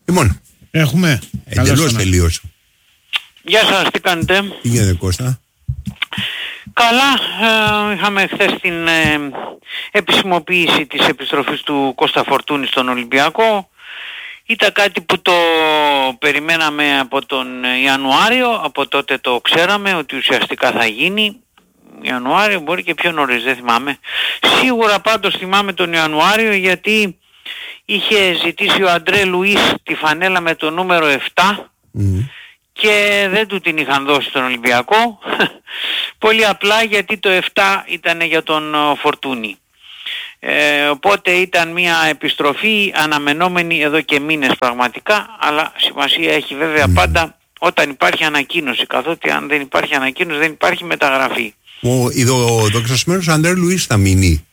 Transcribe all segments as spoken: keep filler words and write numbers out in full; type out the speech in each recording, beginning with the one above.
Λοιπόν, έχουμε. Εντελώς τελείωσε. Γεια σας, τι κάνετε? Τι γίνεται, Κώστα? Καλά, ε, είχαμε χθες την ε, επισημοποίηση της επιστροφής του Κώστα Φορτούνη στον Ολυμπιακό. Ήταν κάτι που το περιμέναμε από τον Ιανουάριο, από τότε το ξέραμε ότι ουσιαστικά θα γίνει. Ιανουάριο, μπορεί και πιο νωρίς, δεν θυμάμαι. Σίγουρα πάντως θυμάμαι τον Ιανουάριο, γιατί είχε ζητήσει ο Αντρέ Λουίς τη φανέλα με το νούμερο επτά mm. και δεν του την είχαν δώσει στον Ολυμπιακό. Πολύ απλά γιατί το επτά ήταν για τον Φορτούνη. Ε, οπότε ήταν μια επιστροφή αναμενόμενη εδώ και μήνες πραγματικά, αλλά σημασία έχει βέβαια mm. πάντα όταν υπάρχει ανακοίνωση, καθότι αν δεν υπάρχει ανακοίνωση δεν υπάρχει μεταγραφή. Ο, ο δοξασμένος Αντρέ Λουίς θα μείνει.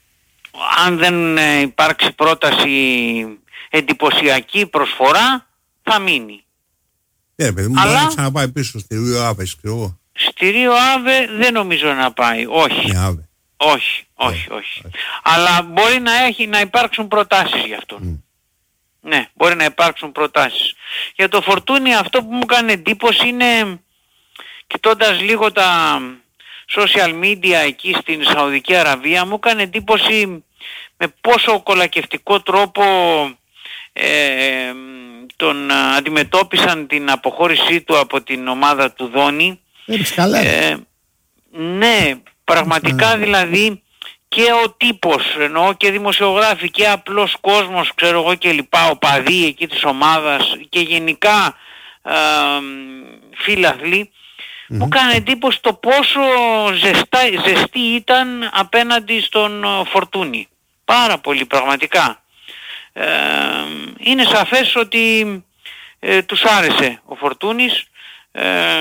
Αν δεν ε, υπάρξει πρόταση εντυπωσιακή προσφορά, θα μείνει. Ναι, παιδί μου, αλλά... μπορεί να ξαναπάει πίσω στη Ρίο Άβε, ξέρω εγώ. Στη Ρίο Άβε δεν νομίζω να πάει, όχι. Ναι, Άβε. Όχι, όχι, όχι, όχι. Αλλά μπορεί να, έχει, να υπάρξουν προτάσεις γι' αυτό. Mm. Ναι, μπορεί να υπάρξουν προτάσεις. Για το Φορτούνι αυτό που μου κάνει εντύπωση είναι, κοιτώντας λίγο τα social media εκεί στην Σαουδική Αραβία, μου έκανε εντύπωση με πόσο κολακευτικό τρόπο ε, τον αντιμετώπισαν την αποχώρησή του από την ομάδα του Δόνη. Ε, ναι, πραγματικά δηλαδή και ο τύπος, εννοώ και δημοσιογράφοι και απλός κόσμος, ξέρω εγώ και λοιπά, οπαδοί εκεί της ομάδας και γενικά ε, φίλαθλοι, mm-hmm. μου έκανε εντύπωση το πόσο ζεστά, ζεστή ήταν απέναντι στον Φορτούνη. Πάρα πολύ πραγματικά. Ε, είναι σαφές ότι ε, τους άρεσε ο Φορτούνης ε,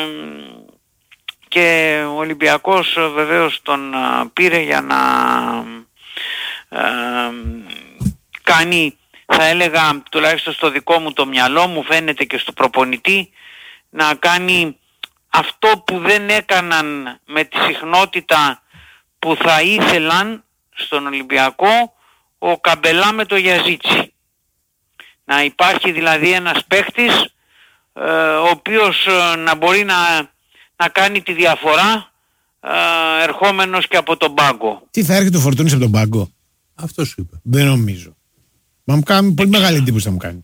και ο Ολυμπιακός βεβαίως τον α, πήρε για να α, κάνει, θα έλεγα, τουλάχιστον στο δικό μου το μυαλό, μου φαίνεται και στο προπονητή, να κάνει αυτό που δεν έκαναν με τη συχνότητα που θα ήθελαν στον Ολυμπιακό ο Καμπελά με το Γιαζίτσι. Να υπάρχει δηλαδή ένας παίχτης ε, ο οποίος ε, να μπορεί να να κάνει τη διαφορά ε, ερχόμενος και από τον πάγκο. Τι θα έρχεται ο Φορτούνης από τον πάγκο? Αυτό σου είπε. Δεν νομίζω. Μα μου κάνει πολύ μεγάλη εντύπωση θα μου κάνει.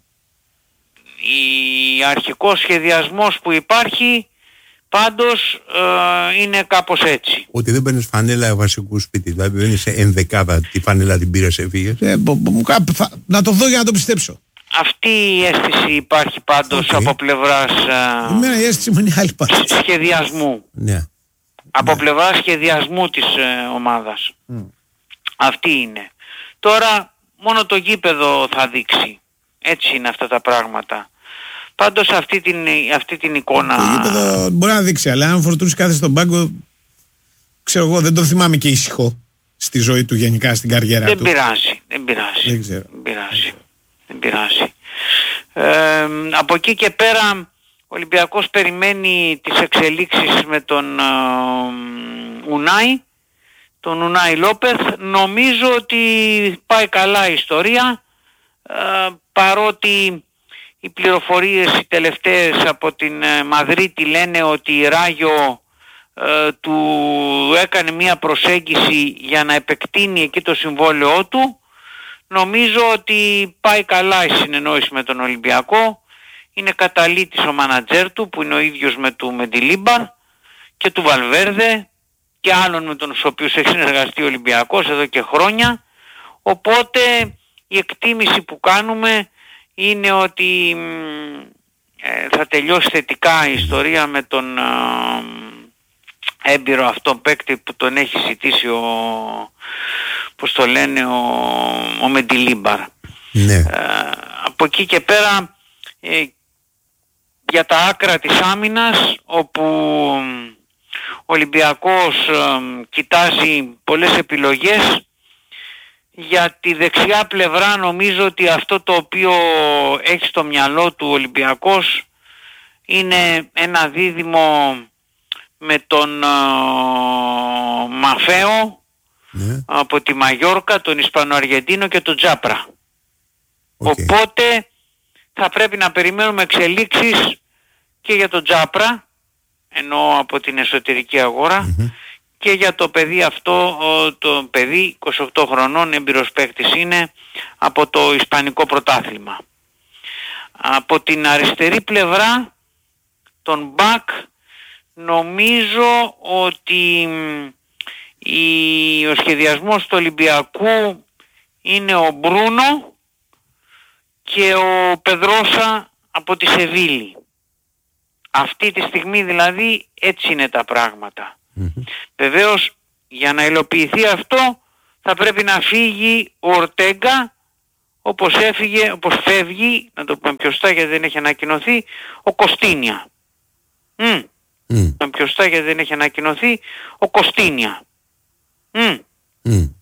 Ο αρχικός σχεδιασμός που υπάρχει πάντως ε, είναι κάπως έτσι. Ότι δεν παίρνεις φανέλα βασικού σπίτι, δηλαδή δεν είσαι ενδεκάδα, τη φανέλα την πήρες έφυγες. Ε, μπο, μπο, θα, να το δω για να το πιστέψω. Αυτή η αίσθηση υπάρχει πάντως okay. από πλευράς Εμένα η αίσθηση μου είναι άλλη πάντως. σχεδιασμού. Ναι. Από ναι. πλευράς σχεδιασμού της ε, ομάδας. Mm. Αυτή είναι. Τώρα μόνο το γήπεδο θα δείξει. Έτσι είναι αυτά τα πράγματα. Πάντως αυτή την, αυτή την εικόνα... Το γήπεδο μπορεί να δείξει, αλλά αν Φορτούνης κάθεται στον πάγκο, ξέρω εγώ, δεν το θυμάμαι και ήσυχο στη ζωή του γενικά, στην καριέρα δεν του. Πειράζει, δεν πειράζει. Δεν ξέρω. Δεν πειράζει. Δεν πειράζει. Ε, από εκεί και πέρα ο Ολυμπιακός περιμένει τις εξελίξεις με τον ε, Ουνάι, τον Ουνάι Λόπεθ. Νομίζω ότι πάει καλά η ιστορία, ε, παρότι οι πληροφορίες οι τελευταίες από την ε, Μαδρίτη λένε ότι η Ράγιο ε, του έκανε μια προσέγγιση για να επεκτείνει εκεί το συμβόλαιό του. Νομίζω ότι πάει καλά η συνεννόηση με τον Ολυμπιακό. Είναι καταλήτης ο μάνατζέρ του που είναι ο ίδιος με του Μεντιλίμπαρ και του Βαλβέρδε και άλλων με τους οποίους έχει συνεργαστεί ο Ολυμπιακός εδώ και χρόνια. Οπότε η εκτίμηση που κάνουμε είναι ότι ε, θα τελειώσει θετικά η ιστορία με τον ε, έμπειρο αυτόν παίκτη που τον έχει ζητήσει ο, πώς το λένε, ο, ο Μεντιλίμπαρ. Ναι. Ε, από εκεί και πέρα ε, για τα άκρα της άμυνας, όπου ο Ολυμπιακός ε, κοιτάζει πολλές επιλογές. Για τη δεξιά πλευρά νομίζω ότι αυτό το οποίο έχει στο μυαλό του Ολυμπιακός είναι ένα δίδυμο με τον uh, Μαφέο, ναι, από τη Μαγιόρκα, τον Ισπανοαργεντίνο και τον Τζάπρα. Okay. Οπότε θα πρέπει να περιμένουμε εξελίξεις και για τον Τζάπρα, ενώ από την εσωτερική αγορά, mm-hmm. και για το παιδί αυτό, το παιδί είκοσι οκτώ χρονών, έμπειρος παίκτης είναι, από το Ισπανικό πρωτάθλημα. Από την αριστερή πλευρά, τον μπακ, νομίζω ότι η, ο σχεδιασμός του Ολυμπιακού είναι ο Μπρούνο και ο Πεδρόσα από τη Σεβίλη. Αυτή τη στιγμή δηλαδή έτσι είναι τα πράγματα. Mm-hmm. Βεβαίως για να υλοποιηθεί αυτό θα πρέπει να φύγει ο Ορτέγκα, όπως έφυγε, όπως φεύγει, να το πούμε πιο σωστά γιατί δεν έχει ανακοινωθεί, ο Κωστίνια. Mm. Mm. Πιο σωστά γιατί δεν έχει ανακοινωθεί ο Κωστίνια. Mm. Mm.